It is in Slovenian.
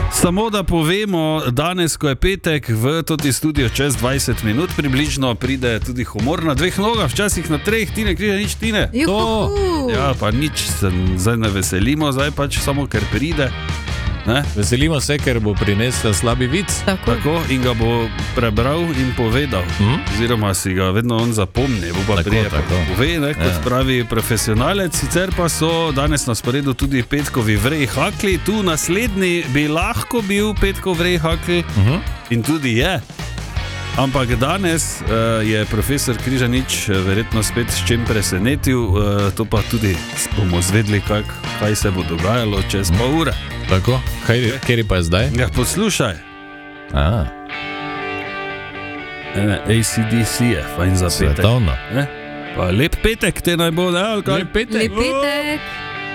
Samo da povemo, danes, ko je petek, v toti studio čez 20 minut približno pride tudi humor na dveh nogah, včasih na treh, Tine Križanič, Tine. Ja, pa nič, se zdaj ne veselimo, zdaj pač samo ker pride. Ne? Veselimo se, ker bo prinesel slabi vic. Tako, in ga bo prebral in povedal. Oziroma si ga vedno on zapomni, bo pa prije pove, ne, kot pravi profesionalec. Sicer pa so danes na sporedu tudi petkovi vrej hakli. Tu naslednji bi lahko bil petkov vrej hakli in tudi je. Ampak danes je profesor Križanič verjetno spet s čim presenetil, to pa tudi bomo zvedli, kaj se bo dogajalo čez pol ure. Tako, kjer pa je zdaj? Ja, poslušaj. AC/DC je, fajn za petek. Svetovno. Pa lep petek, te naj bo, ne? Lep petek. Lep petek.